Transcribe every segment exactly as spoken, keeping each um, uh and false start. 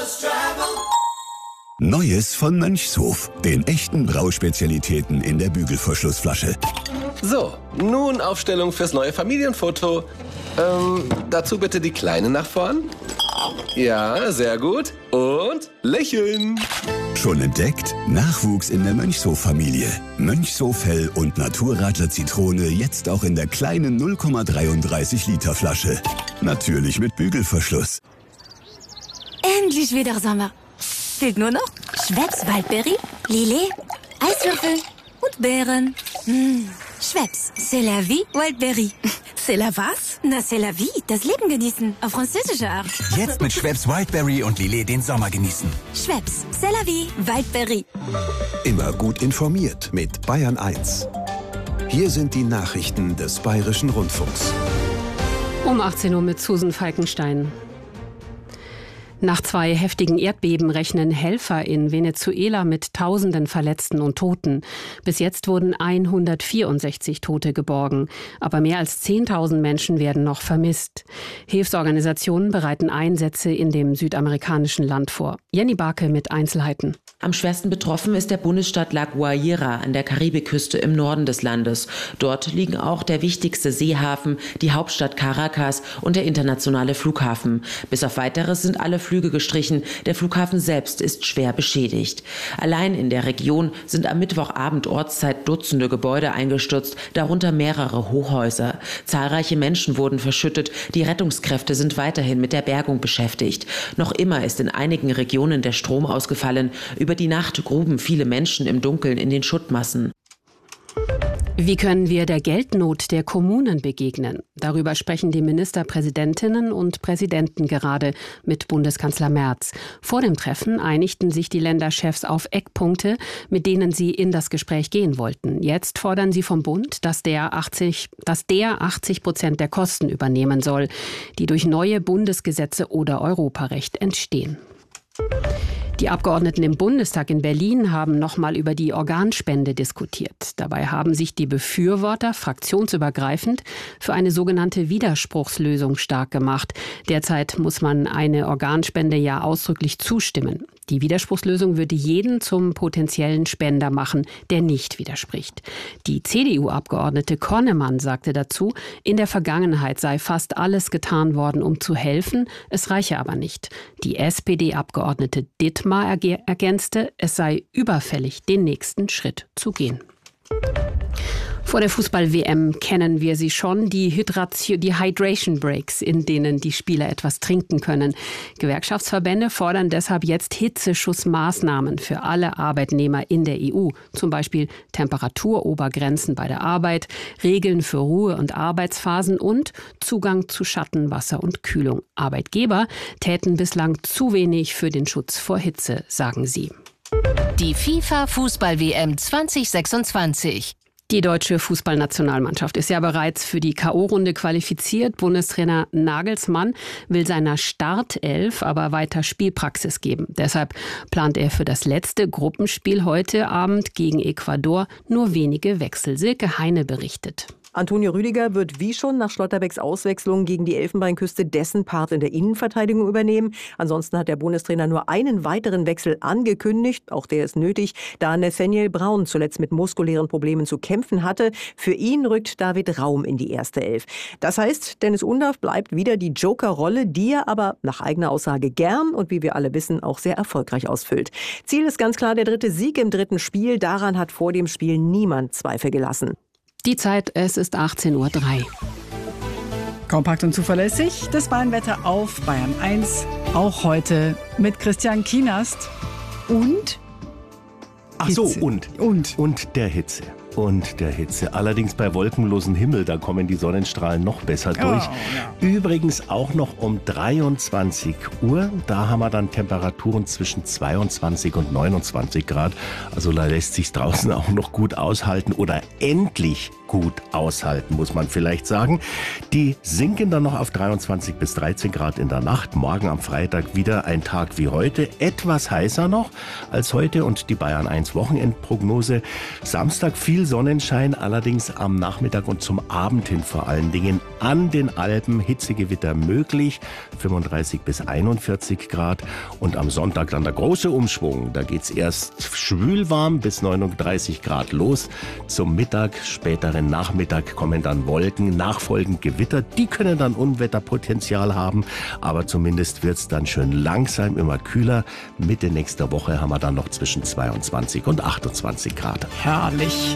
Neues von Mönchshof, den echten Brauspezialitäten in der Bügelverschlussflasche. So, nun Aufstellung fürs neue Familienfoto. Ähm, dazu bitte die Kleine nach vorn. Ja, sehr gut. Und lächeln. Schon entdeckt? Nachwuchs in der Mönchshof-Familie. Mönchshof Hell und Naturradler Zitrone jetzt auch in der kleinen null Komma dreiunddreißig Liter Flasche. Natürlich mit Bügelverschluss. Endlich wieder Sommer. Fehlt nur noch Schweppes Waldbeere, Lillet, Eiswürfel und Beeren. Mmh. Schweppes, c'est la vie, Wildberry. C'est la was? Na, c'est la vie, das Leben genießen, auf französische Art. Jetzt mit Schweppes Wildberry und Lillet den Sommer genießen. Schweppes, c'est la vie, Wildberry. Immer gut informiert mit Bayern eins. Hier sind die Nachrichten des Bayerischen Rundfunks. Um achtzehn Uhr mit Susan Falkenstein. Nach zwei heftigen Erdbeben rechnen Helfer in Venezuela mit tausenden Verletzten und Toten. Bis jetzt wurden hundertvierundsechzig Tote geborgen. Aber mehr als zehntausend Menschen werden noch vermisst. Hilfsorganisationen bereiten Einsätze in dem südamerikanischen Land vor. Jenny Barke mit Einzelheiten. Am schwersten betroffen ist der Bundesstaat La Guaira an der Karibikküste im Norden des Landes. Dort liegen auch der wichtigste Seehafen, die Hauptstadt Caracas und der internationale Flughafen. Bis auf Weiteres sind alle Flüge gestrichen. Der Flughafen selbst ist schwer beschädigt. Allein in der Region sind am Mittwochabend Ortszeit Dutzende Gebäude eingestürzt, darunter mehrere Hochhäuser. Zahlreiche Menschen wurden verschüttet. Die Rettungskräfte sind weiterhin mit der Bergung beschäftigt. Noch immer ist in einigen Regionen der Strom ausgefallen. Über die Nacht gruben viele Menschen im Dunkeln in den Schuttmassen. Wie können wir der Geldnot der Kommunen begegnen? Darüber sprechen die Ministerpräsidentinnen und Präsidenten gerade mit Bundeskanzler Merz. Vor dem Treffen einigten sich die Länderchefs auf Eckpunkte, mit denen sie in das Gespräch gehen wollten. Jetzt fordern sie vom Bund, dass der achtzig, dass der achtzig Prozent der Kosten übernehmen soll, die durch neue Bundesgesetze oder Europarecht entstehen. Die Abgeordneten im Bundestag in Berlin haben nochmal über die Organspende diskutiert. Dabei haben sich die Befürworter fraktionsübergreifend für eine sogenannte Widerspruchslösung stark gemacht. Derzeit muss man eine Organspende ja ausdrücklich zustimmen. Die Widerspruchslösung würde jeden zum potenziellen Spender machen, der nicht widerspricht. Die C D U-Abgeordnete Konnemann sagte dazu, in der Vergangenheit sei fast alles getan worden, um zu helfen, es reiche aber nicht. Die S P D-Abgeordnete Dittmar ergänzte, es sei überfällig, den nächsten Schritt zu gehen. Vor der Fußball-W M kennen wir sie schon, die, Hydration, die Hydration Breaks, in denen die Spieler etwas trinken können. Gewerkschaftsverbände fordern deshalb jetzt Hitzeschutzmaßnahmen für alle Arbeitnehmer in der E U. Zum Beispiel Temperaturobergrenzen bei der Arbeit, Regeln für Ruhe- und Arbeitsphasen und Zugang zu Schatten, Wasser und Kühlung. Arbeitgeber täten bislang zu wenig für den Schutz vor Hitze, sagen sie. Die FIFA-Fußball-W M zwanzig sechsundzwanzig. Die deutsche Fußballnationalmannschaft ist ja bereits für die K O-Runde qualifiziert. Bundestrainer Nagelsmann will seiner Startelf aber weiter Spielpraxis geben. Deshalb plant er für das letzte Gruppenspiel heute Abend gegen Ecuador nur wenige Wechsel. Silke Heine berichtet. Antonio Rüdiger wird wie schon nach Schlotterbecks Auswechslung gegen die Elfenbeinküste dessen Part in der Innenverteidigung übernehmen. Ansonsten hat der Bundestrainer nur einen weiteren Wechsel angekündigt. Auch der ist nötig, da Nathaniel Braun zuletzt mit muskulären Problemen zu kämpfen hatte. Für ihn rückt David Raum in die erste Elf. Das heißt, Dennis Undaff bleibt wieder die Joker-Rolle, die er aber nach eigener Aussage gern und wie wir alle wissen auch sehr erfolgreich ausfüllt. Ziel ist ganz klar der dritte Sieg im dritten Spiel. Daran hat vor dem Spiel niemand Zweifel gelassen. Die Zeit, es ist achtzehn Uhr drei. Kompakt und zuverlässig, das Bayernwetter auf Bayern eins. Auch heute mit Christian Kienast und Ach so, und. Und. Und der Hitze. Und der Hitze. Allerdings bei wolkenlosem Himmel, da kommen die Sonnenstrahlen noch besser durch. Oh, ja. Übrigens auch noch um dreiundzwanzig Uhr. Da haben wir dann Temperaturen zwischen zweiundzwanzig und neunundzwanzig Grad. Also da lässt sich draußen auch noch gut aushalten oder endlich gut aushalten, muss man vielleicht sagen. Die sinken dann noch auf dreiundzwanzig bis dreizehn Grad in der Nacht. Morgen am Freitag wieder ein Tag wie heute. Etwas heißer noch als heute und die Bayern eins Wochenendprognose. Samstag viel Sonnenschein, allerdings am Nachmittag und zum Abend hin vor allen Dingen an den Alpen Hitzegewitter möglich, fünfunddreißig bis einundvierzig Grad. Und am Sonntag dann der große Umschwung. Da geht's erst schwülwarm bis neununddreißig Grad los. Zum Mittag, späteren Nachmittag kommen dann Wolken, nachfolgend Gewitter. Die können dann Unwetterpotenzial haben, aber zumindest wird's dann schön langsam immer kühler. Mitte nächster Woche haben wir dann noch zwischen zweiundzwanzig und achtundzwanzig Grad. Herrlich.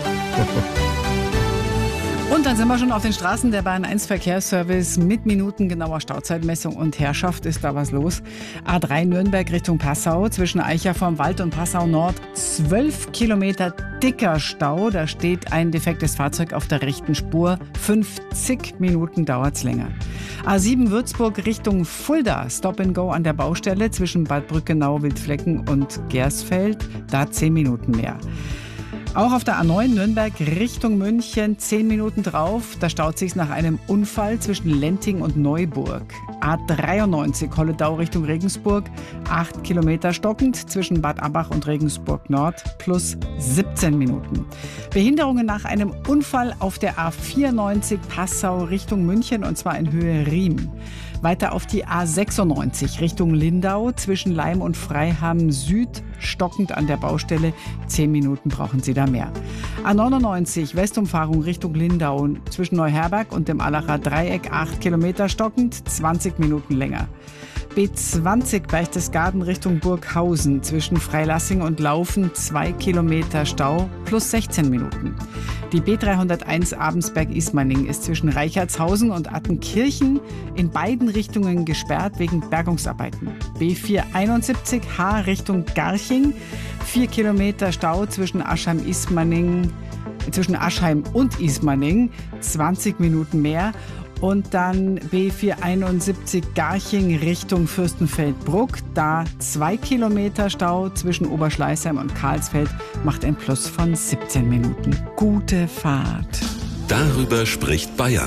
Und dann sind wir schon auf den Straßen. Der Bayern eins Verkehrsservice mit minutengenauer Stauzeitmessung und Herrschaft. Ist da was los? A drei Nürnberg Richtung Passau, zwischen Eicher vorm Wald und Passau Nord. zwölf Kilometer dicker Stau. Da steht ein defektes Fahrzeug auf der rechten Spur. fünfzig Minuten dauert's länger. A sieben Würzburg Richtung Fulda. Stop and Go an der Baustelle zwischen Bad Brückenau, Wildflecken und Gersfeld. Da zehn Minuten mehr. Auch auf der A neun Nürnberg Richtung München, zehn Minuten drauf. Da staut sich's nach einem Unfall zwischen Lenting und Neuburg. A dreiundneunzig Holledau Richtung Regensburg, acht Kilometer stockend zwischen Bad Abbach und Regensburg Nord, plus siebzehn Minuten. Behinderungen nach einem Unfall auf der A vierundneunzig Passau Richtung München, und zwar in Höhe Riem. Weiter auf die A sechsundneunzig Richtung Lindau, zwischen Leim und Freiham Süd, stockend an der Baustelle. Zehn Minuten brauchen Sie da mehr. A neunundneunzig Westumfahrung Richtung Lindau, zwischen Neuherberg und dem Allacher Dreieck, acht Kilometer stockend, zwanzig Minuten länger. B zwanzig Berchtesgaden Richtung Burghausen, zwischen Freilassing und Laufen, zwei Kilometer Stau, plus sechzehn Minuten. Die B dreihunderteins Abensberg-Ismaning ist zwischen Reichertshausen und Attenkirchen in beiden Richtungen gesperrt wegen Bergungsarbeiten. B vierhunderteinundsiebzig H Richtung Garching, vier Kilometer Stau zwischen Aschheim-Ismaning, zwischen Aschheim und Ismaning, zwanzig Minuten mehr. Und dann B vierhunderteinundsiebzig Garching Richtung Fürstenfeldbruck. Da zwei Kilometer Stau zwischen Oberschleißheim und Karlsfeld, macht ein Plus von siebzehn Minuten. Gute Fahrt. Darüber spricht Bayern.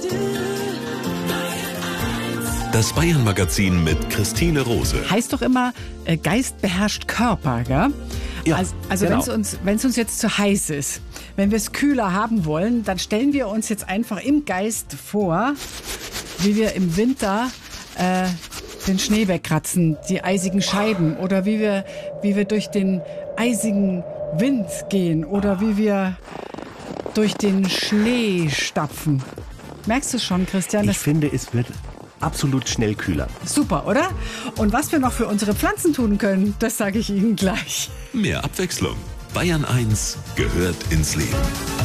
Das Bayern-Magazin mit Christine Rose. Heißt doch immer, äh, Geist beherrscht Körper, gell? Ja, also also genau. wenn es uns, wenn es uns jetzt zu heiß ist, wenn wir es kühler haben wollen, dann stellen wir uns jetzt einfach im Geist vor, wie wir im Winter äh, den Schnee wegkratzen, die eisigen Scheiben, oder wie wir, wie wir durch den eisigen Wind gehen, oder wie wir durch den Schnee stapfen. Merkst du schon, Christian? Ich finde, es wird absolut schnell kühler. Super, oder? Und was wir noch für unsere Pflanzen tun können, das sage ich Ihnen gleich. Mehr Abwechslung. Bayern eins gehört ins Leben.